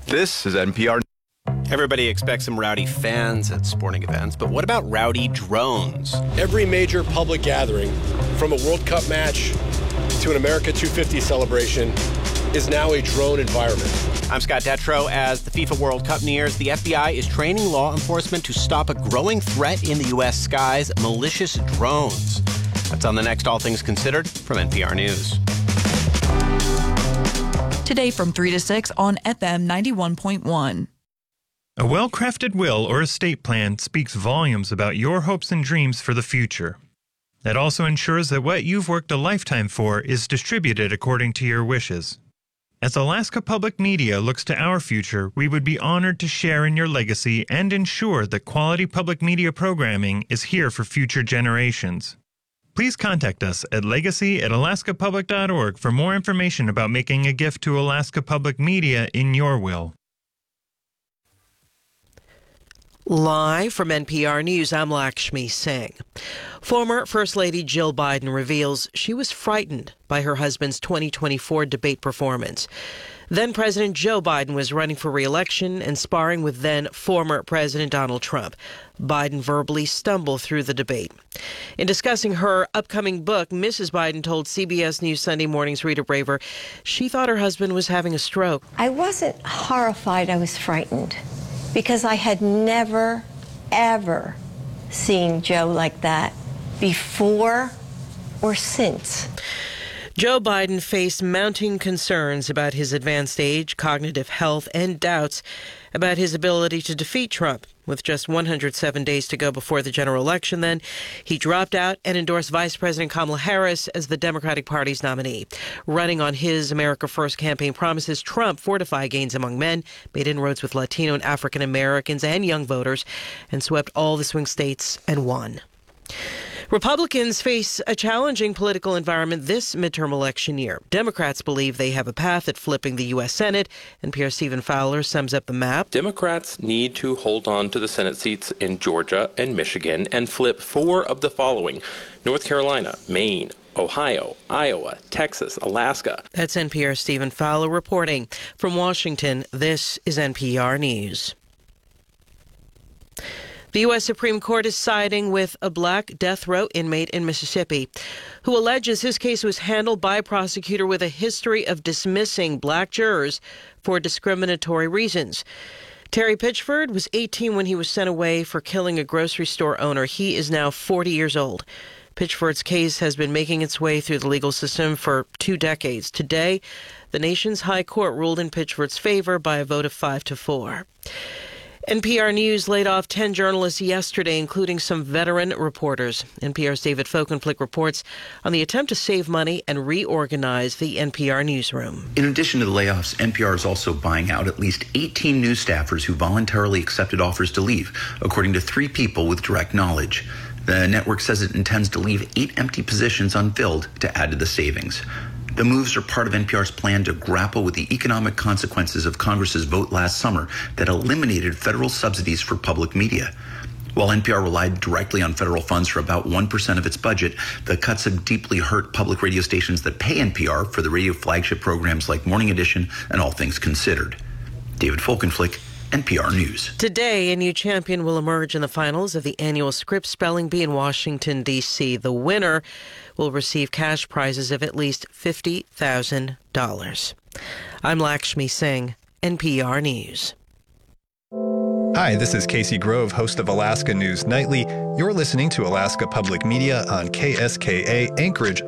This is NPR. Everybody expects some rowdy fans at sporting events, but what about rowdy drones? Every major public gathering, from a World Cup match to an America 250 celebration, is now a drone environment. I'm Scott Detrow. As the FIFA World Cup nears, the FBI is training law enforcement to stop a growing threat in the U.S. skies, malicious drones. That's on the next All Things Considered from NPR News. Today from 3 to 6 on FM 91.1. A well-crafted will or estate plan speaks volumes about your hopes and dreams for the future. It also ensures that what you've worked a lifetime for is distributed according to your wishes. As Alaska Public Media looks to our future, we would be honored to share in your legacy and ensure that quality public media programming is here for future generations. Please contact us at legacy@alaskapublic.org for more information about making a gift to Alaska Public Media in your will. Live from NPR News, I'm Lakshmi Singh. Former First Lady Jill Biden reveals she was frightened by her husband's 2024 debate performance. Then President Joe Biden was running for re-election and sparring with then former President Donald Trump. Biden verbally stumbled through the debate. In discussing her upcoming book, Mrs. Biden told CBS News Sunday Morning's Rita Braver she thought her husband was having a stroke. I wasn't horrified, I was frightened. Because I had never, ever seen Joe like that before or since. Joe Biden faced mounting concerns about his advanced age, cognitive health, and doubts about his ability to defeat Trump. With just 107 days to go before the general election, then, he dropped out and endorsed Vice President Kamala Harris as the Democratic Party's nominee. Running on his America First campaign promises, Trump fortified gains among men, made inroads with Latino and African Americans and young voters, and swept all the swing states and won. Republicans face a challenging political environment this midterm election year. Democrats believe they have a path at flipping the U.S. Senate. NPR's Stephen Fowler sums up the map. Democrats need to hold on to the Senate seats in Georgia and Michigan and flip 4 of the following: North Carolina, Maine, Ohio, Iowa, Texas, Alaska. That's NPR's Stephen Fowler reporting. From Washington, this is NPR News. The U.S. Supreme Court is siding with a black death row inmate in Mississippi who alleges his case was handled by a prosecutor with a history of dismissing black jurors for discriminatory reasons. Terry Pitchford was 18 when he was sent away for killing a grocery store owner. He is now 40 years old. Pitchford's case has been making its way through the legal system for 2 decades. Today, the nation's high court ruled in Pitchford's favor by a vote of 5-4. NPR News laid off 10 journalists yesterday, including some veteran reporters. NPR's David Folkenflik reports on the attempt to save money and reorganize the NPR newsroom. In addition to the layoffs, NPR is also buying out at least 18 news staffers who voluntarily accepted offers to leave, according to 3 people with direct knowledge. The network says it intends to leave 8 empty positions unfilled to add to the savings. The moves are part of NPR's plan to grapple with the economic consequences of Congress's vote last summer that eliminated federal subsidies for public media. While NPR relied directly on federal funds for about 1% of its budget, the cuts have deeply hurt public radio stations that pay NPR for the radio flagship programs like Morning Edition and All Things Considered. David Folkenflik, NPR News. Today, a new champion will emerge in the finals of the annual Scripps Spelling Bee in Washington, D.C. The winner will receive cash prizes of at least $50,000. I'm Lakshmi Singh, NPR News. Hi, this is Casey Grove, host of Alaska News Nightly. You're listening to Alaska Public Media on KSKA Anchorage